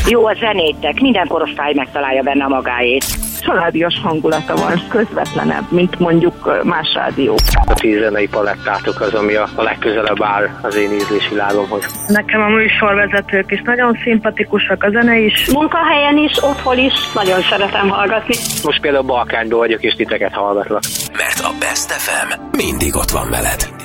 Jó a zenétek, minden korosztály megtalálja benne a magáét. Családias hangulata van, közvetlenebb, mint mondjuk más rádió. A 10 zenei palettátok az, ami a legközelebb áll az én ízlésvilágomhoz. Nekem a műsorvezetők is nagyon szimpatikusak, a zene is. Munkahelyen is, otthon is, nagyon szeretem hallgatni. Most például Balkányban vagyok, és titeket hallgatlak. Mert a Best FM mindig ott van veled.